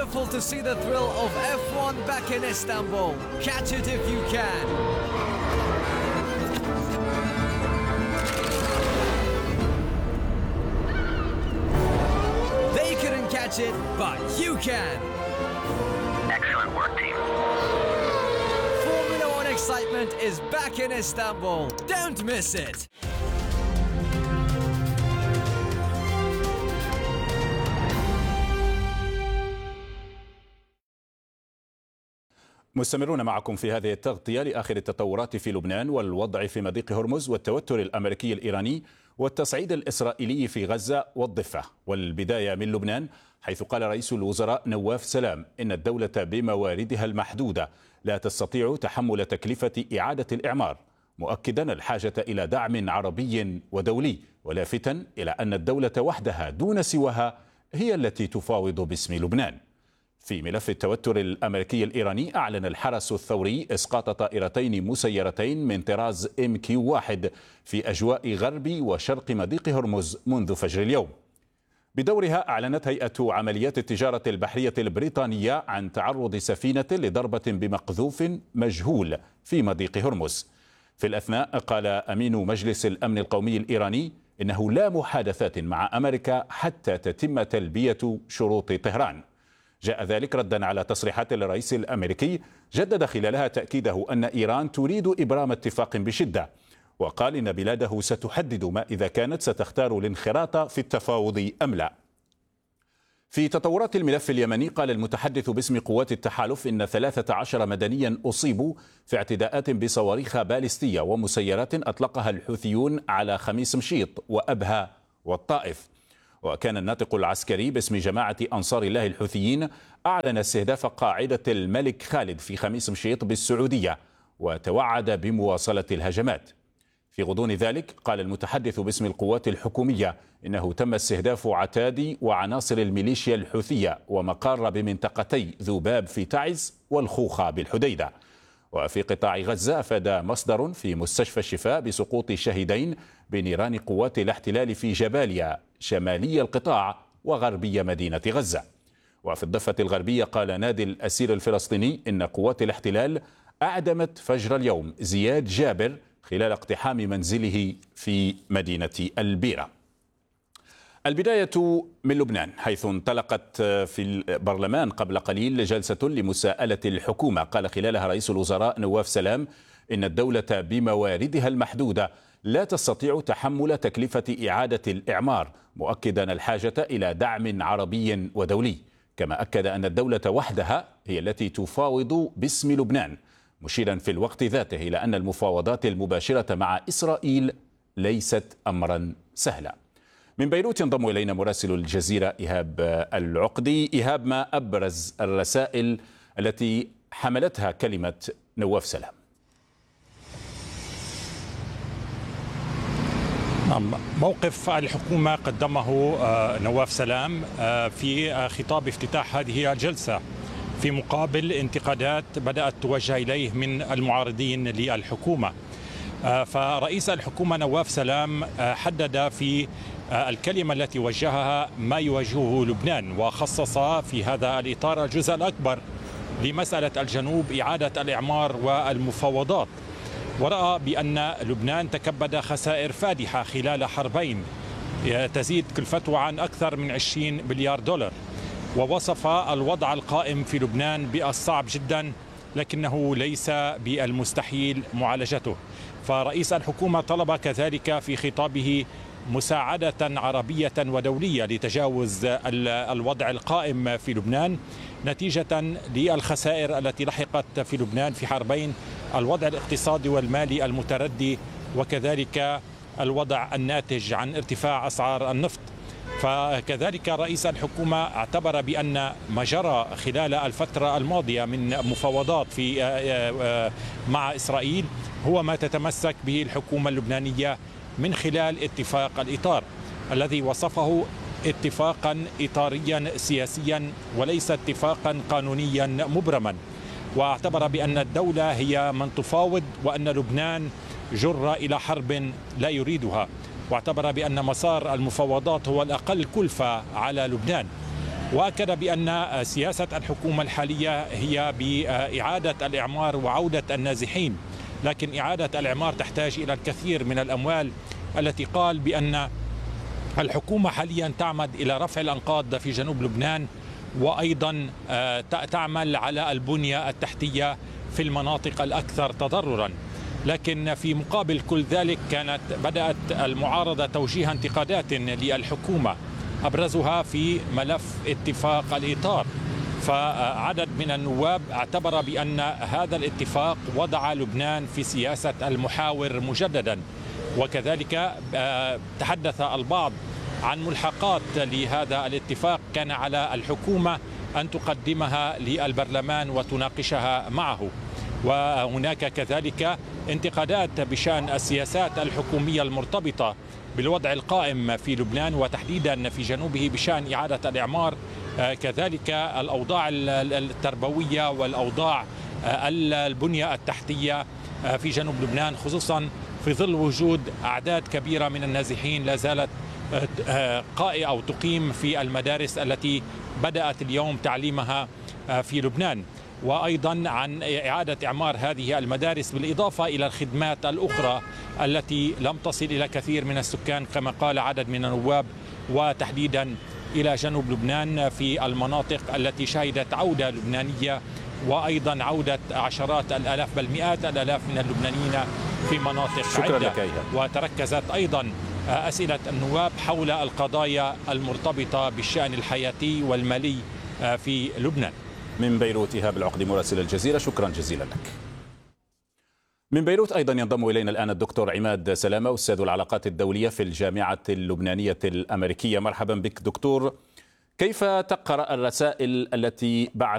wonderful to see the thrill of F1 back in Istanbul. Catch it if you can. They couldn't catch it, but you can. Excellent work, team. Formula One excitement is back in Istanbul. Don't miss it. مستمرون معكم في هذه التغطية لآخر التطورات في لبنان والوضع في مضيق هرمز والتوتر الأمريكي الإيراني والتصعيد الإسرائيلي في غزة والضفة. والبداية من لبنان، حيث قال رئيس الوزراء نواف سلام إن الدولة بمواردها المحدودة لا تستطيع تحمل تكلفة إعادة الإعمار، مؤكدا الحاجة إلى دعم عربي ودولي، ولافتا إلى أن الدولة وحدها دون سواها هي التي تفاوض باسم لبنان. في ملف التوتر الأمريكي الإيراني، أعلن الحرس الثوري إسقاط طائرتين مسيرتين من طراز MQ-1 في أجواء غرب وشرق مضيق هرمز منذ فجر اليوم. بدورها، أعلنت هيئة عمليات التجارة البحرية البريطانية عن تعرض سفينة لضربة بمقذوف مجهول في مضيق هرمز. في الأثناء، قال أمين مجلس الأمن القومي الإيراني إنه لا محادثات مع أمريكا حتى تتم تلبية شروط طهران. جاء ذلك ردا على تصريحات الرئيس الأمريكي جدد خلالها تأكيده أن إيران تريد إبرام اتفاق بشدة، وقال إن بلاده ستحدد ما إذا كانت ستختار الانخراط في التفاوض أم لا. في تطورات الملف اليمني، قال المتحدث باسم قوات التحالف إن 13 مدنيا أصيبوا في اعتداءات بصواريخ باليستية ومسيرات أطلقها الحوثيون على خميس مشيط وأبها والطائف. وكان الناطق العسكري باسم جماعة أنصار الله الحوثيين أعلن استهداف قاعدة الملك خالد في خميس مشيط بالسعودية، وتوعد بمواصلة الهجمات. في غضون ذلك، قال المتحدث باسم القوات الحكومية إنه تم استهداف عتاد وعناصر الميليشيا الحوثية ومقار بمنطقتي ذوباب في تعز والخوخة بالحديدة. وفي قطاع غزة، أفاد مصدر في مستشفى الشفاء بسقوط شهيدين بنيران قوات الاحتلال في جباليا شمالي القطاع وغربي مدينة غزة. وفي الضفة الغربية، قال نادي الأسير الفلسطيني إن قوات الاحتلال أعدمت فجر اليوم زياد جابر خلال اقتحام منزله في مدينة البيرة. البداية من لبنان، حيث انطلقت في البرلمان قبل قليل جلسة لمساءلة الحكومة، قال خلالها رئيس الوزراء نواف سلام إن الدولة بمواردها المحدودة لا تستطيع تحمل تكلفة إعادة الإعمار، مؤكدا الحاجة إلى دعم عربي ودولي. كما أكد أن الدولة وحدها هي التي تفاوض باسم لبنان، مشيرا في الوقت ذاته إلى أن المفاوضات المباشرة مع إسرائيل ليست أمرا سهلا. من بيروت ينضم إلينا مراسل الجزيرة إيهاب العقدي. إيهاب، ما أبرز الرسائل التي حملتها كلمة نواف سلام؟ موقف الحكومة قدمه نواف سلام في خطاب افتتاح هذه الجلسة في مقابل انتقادات بدأت توجه إليه من المعارضين للحكومة. فرئيس الحكومة نواف سلام حدد في الكلمة التي وجهها ما يواجهه لبنان، وخصص في هذا الإطار الجزء الأكبر لمسألة الجنوب، إعادة الإعمار والمفاوضات. ورأى بأن لبنان تكبد خسائر فادحة خلال حربين تزيد كلفتها عن أكثر من 20 مليار دولار، ووصف الوضع القائم في لبنان بالصعب جدا، لكنه ليس بالمستحيل معالجته. فرئيس الحكومة طلب كذلك في خطابه مساعدة عربية ودولية لتجاوز الوضع القائم في لبنان نتيجة للخسائر التي لحقت في لبنان في حربين، الوضع الاقتصادي والمالي المتردي، وكذلك الوضع الناتج عن ارتفاع أسعار النفط. فكذلك رئيس الحكومة اعتبر بأن ما جرى خلال الفترة الماضية من مفاوضات مع إسرائيل هو ما تتمسك به الحكومة اللبنانية من خلال اتفاق الإطار الذي وصفه اتفاقا إطاريا سياسيا وليس اتفاقا قانونيا مبرما، واعتبر بأن الدولة هي من تفاوض وأن لبنان جر إلى حرب لا يريدها، واعتبر بأن مسار المفاوضات هو الأقل كلفة على لبنان. وأكد بأن سياسة الحكومة الحالية هي بإعادة الإعمار وعودة النازحين، لكن إعادة الإعمار تحتاج إلى الكثير من الأموال، التي قال بأن الحكومة حاليا تعمد إلى رفع الأنقاض في جنوب لبنان، وأيضا تعمل على البنية التحتية في المناطق الأكثر تضررا. لكن في مقابل كل ذلك بدأت المعارضة توجيه انتقادات للحكومة، أبرزها في ملف اتفاق الإطار. فعدد من النواب اعتبر بأن هذا الاتفاق وضع لبنان في سياسة المحاور مجددا، وكذلك تحدث البعض عن ملحقات لهذا الاتفاق كان على الحكومة أن تقدمها للبرلمان وتناقشها معه. وهناك كذلك انتقادات بشأن السياسات الحكومية المرتبطة بالوضع القائم في لبنان وتحديدا في جنوبه بشأن إعادة الإعمار، كذلك الأوضاع التربوية والأوضاع البنية التحتية في جنوب لبنان، خصوصا في ظل وجود أعداد كبيرة من النازحين لا زالت قائمة أو تقيم في المدارس التي بدأت اليوم تعليمها في لبنان، وأيضا عن إعادة إعمار هذه المدارس بالإضافة إلى الخدمات الأخرى التي لم تصل إلى كثير من السكان كما قال عدد من النواب، وتحديدا إلى جنوب لبنان في المناطق التي شهدت عودة لبنانية، وأيضا عودة عشرات الآلاف بل مئات الآلاف من اللبنانيين في مناطق عدة. وتركزت أيضا أسئلة النواب حول القضايا المرتبطة بالشأن الحياتي والمالي في لبنان. من بيروت إيهاب العقدي مراسل الجزيرة، شكرا جزيلا لك. من بيروت أيضا ينضم إلينا الآن الدكتور عماد سلامة، أستاذ العلاقات الدولية في الجامعة اللبنانية الأمريكية. مرحبا بك دكتور. كيف تقرأ الرسائل التي بعث